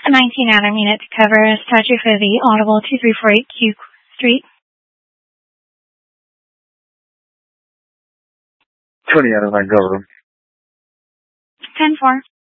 19 Adam unit to cover statue for the Audible 2348 Q Street. 20 Adam, I cover. 10-4.